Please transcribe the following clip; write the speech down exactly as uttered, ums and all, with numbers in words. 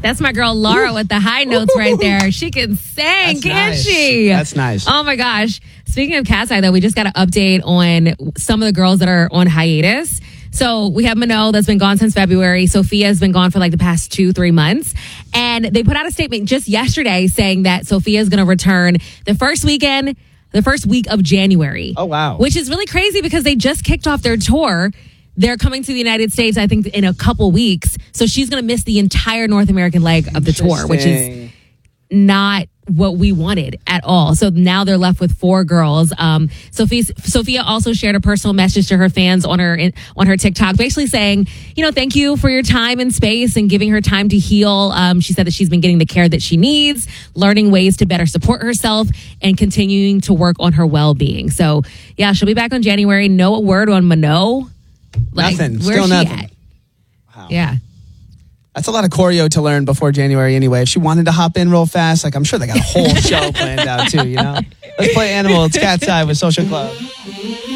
That's my girl Laura with the high notes right there. She can sing, That's can't nice. she? That's nice. Oh my gosh. Speaking of Cat's Eye, though, we just got an update on some of the girls that are on hiatus. So we have Minot that's been gone since February. Sophia has been gone for like the past two, three months. And they put out a statement just yesterday saying that Sophia is going to return the first weekend, the first week of January. Oh, wow. Which is really crazy because they just kicked off their tour. They're coming to the United States, I think, in a couple weeks. So she's going to miss the entire North American leg of the tour, which is not what we wanted at all. So now they're left with four girls. Um, Sophie, Sophia also shared a personal message to her fans on her on her TikTok, basically saying, you know, thank you for your time and space and giving her time to heal. Um, she said that she's been getting the care that she needs, learning ways to better support herself, and continuing to work on her well-being. So, yeah, she'll be back on January. No word on Minot. Like, Nothing. Where's Still she nothing. at? Wow. Yeah. That's a lot of choreo to learn before January anyway. If she wanted to hop in real fast, like I'm sure they got a whole show planned out too, you know? Let's play Animal. It's Cat's Eye with Social Club.